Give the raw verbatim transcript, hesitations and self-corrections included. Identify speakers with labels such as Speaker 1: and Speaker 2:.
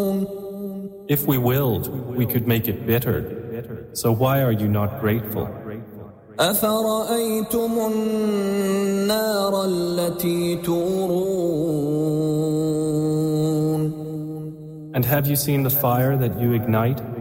Speaker 1: If we willed, we could make it bitter. So why are you not grateful?
Speaker 2: أفرأيتم النار التي تورون
Speaker 1: And have you seen the fire that you ignite?